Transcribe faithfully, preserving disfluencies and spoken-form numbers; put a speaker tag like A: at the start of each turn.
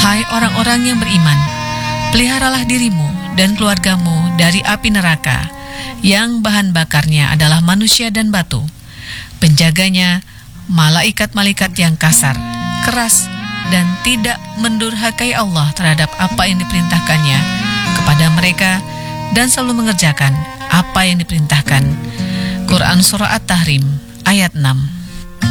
A: Hai orang-orang yang beriman, peliharalah dirimu dan keluargamu dari api neraka, yang bahan bakarnya adalah manusia dan batu. Penjaganya malaikat-malaikat yang kasar, keras, dan tidak mendurhakai Allah terhadap apa yang diperintahkannya kepada mereka, dan selalu mengerjakan apa yang diperintahkan. Quran Surah At-Tahrim ayat enam.